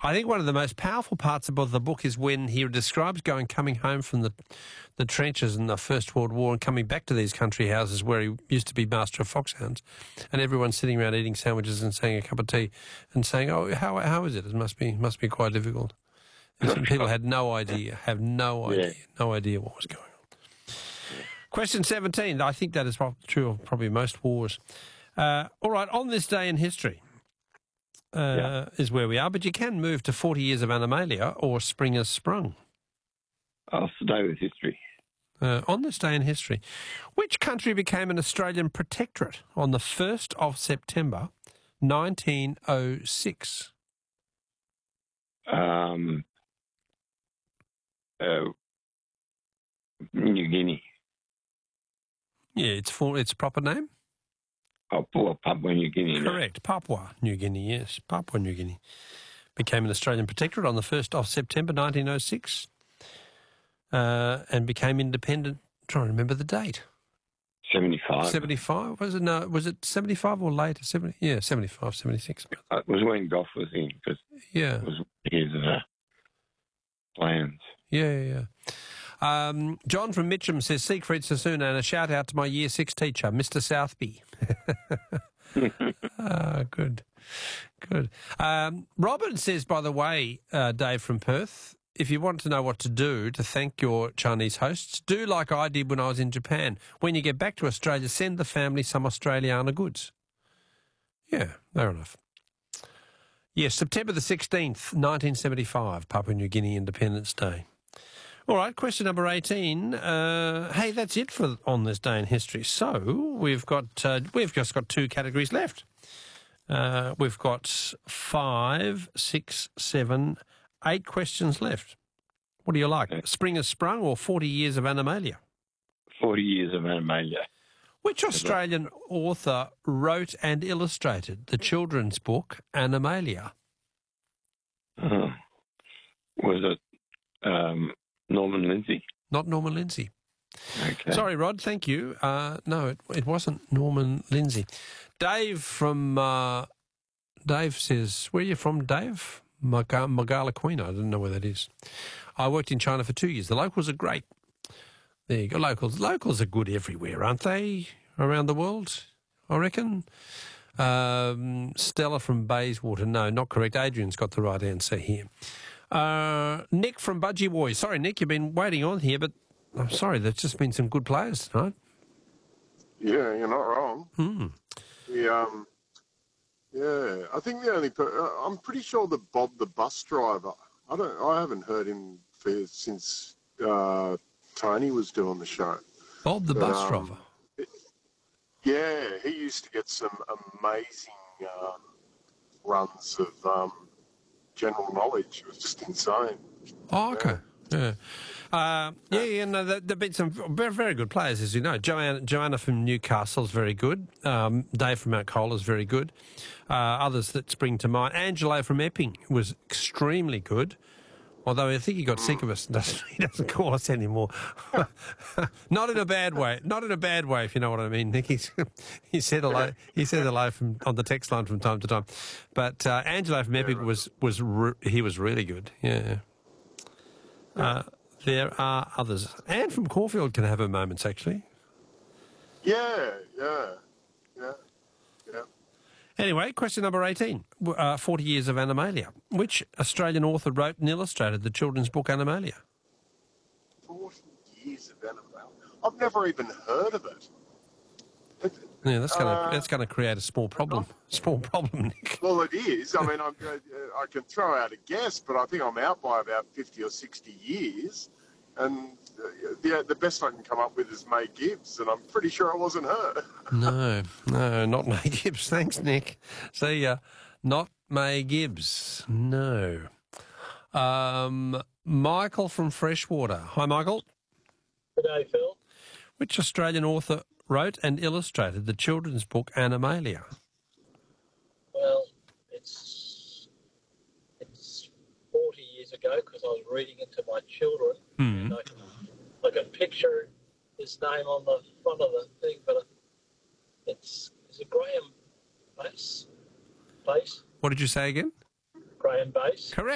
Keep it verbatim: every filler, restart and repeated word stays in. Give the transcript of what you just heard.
I think one of the most powerful parts about the book is when he describes going, coming home from the, the trenches in the First World War and coming back to these country houses where he used to be master of foxhounds, and everyone's sitting around eating sandwiches and saying a cup of tea and saying, "Oh, how how is it? It must be must be quite difficult." And some people had no idea, have no idea, yeah. no idea what was going on. Question seventeen. I think that is true of probably most wars. Uh, all right, on this day in history. Uh, yeah. Is where we are, but you can move to forty years of Animalia or Spring Has Sprung. I'll stay with history. Uh, on this day in history, which country became an Australian protectorate on the first of September, nineteen oh six? Um, uh, New Guinea. Yeah, it's for its proper name. Papua, Papua New Guinea. Correct. Papua New Guinea, yes. Papua New Guinea became an Australian protectorate on the first of September nineteen oh six uh, and became independent. I'm trying to remember the date. seventy-five. seventy-five? Was it, no, was it seventy-five or later? seventy, yeah, seventy-five, seventy-six. It was when Gough was in, because yeah. it was his uh, plans. Yeah, yeah, yeah. Um, John from Mitcham says, Siegfried Sassoon, and a shout out to my year six teacher, Mister Southby. Ah, good, good. Um, Robin says, by the way, uh, Dave from Perth, if you want to know what to do to thank your Chinese hosts, do like I did when I was in Japan. When you get back to Australia, send the family some Australiana goods. Yeah, fair enough. Yes, September the sixteenth, nineteen seventy-five, Papua New Guinea Independence Day. All right, question number eighteen. Uh, hey, that's it for on this day in history. So we've got uh, we've just got two categories left. Uh, we've got five, six, seven, eight questions left. What do you like? Okay. Spring Has Sprung or forty years of Animalia? Forty years of Animalia. Which Australian author wrote and illustrated the children's book Animalia? Uh, was it? Um, Norman Lindsay. Not Norman Lindsay. Okay. Sorry, Rod, thank you. Uh, no, it, it wasn't Norman Lindsay. Dave from... Uh, Dave says, where are you from, Dave? Mag- Magala Queen. I don't know where that is. I worked in China for two years. The locals are great. There you go. Locals locals are good everywhere, aren't they, around the world, I reckon? Um, Stella from Bayswater. No, not correct. Adrian's got the right answer here. Uh, Nick from Budgie Boys. Sorry, Nick, you've been waiting on here, but I'm sorry, there's just been some good players tonight. Yeah, you're not wrong. Hmm. The, um, yeah, I think the only per- uh, I'm pretty sure that Bob the bus driver. I don't. I haven't heard him for, since uh, Tony was doing the show. Bob the but, bus um, driver. It, yeah, he used to get some amazing uh, runs of. Um, general knowledge. It was just insane. Oh, okay. Yeah. Yeah, uh, yeah, yeah no, there have been some very, very good players, as you know. Joanna, Joanna from Newcastle is very good. Um, Dave from Mount Cole is very good. Uh, others that spring to mind. Angelo from Epping was extremely good, although I think he got sick of us. Doesn't, he doesn't call us anymore. Not in a bad way. Not in a bad way, if you know what I mean, Nick. He's, he said hello. He said hello from on the text line from time to time. But uh, Angelo from Epping was was re- he was really good. Yeah. Uh, there are others. Anne from Caulfield can have her moments, actually. Yeah, yeah, yeah, yeah. Anyway, question number eighteen. Uh, forty years of Animalia. Which Australian author wrote and illustrated the children's book Animalia? Forty years of Animalia. I've never even heard of it. it yeah, that's going to uh, that's going to create a small problem. Small problem, Nick. Well, it is. I mean, I'm, I can throw out a guess, but I think I'm out by about fifty or sixty years. And the, the best I can come up with is May Gibbs, and I'm pretty sure it wasn't her. no, no, not May Gibbs. Thanks, Nick. See ya. Not May Gibbs. No. Um, Michael from Freshwater. Hi, Michael. Good day, Phil. Which Australian author wrote and illustrated the children's book Animalia? Well, it's it's forty years ago because I was reading it to my children. Hmm. And I can, I can picture his name on the front of the thing, but it's is it Graham Bass? Bass? What did you say again? Graham Bass. Correct.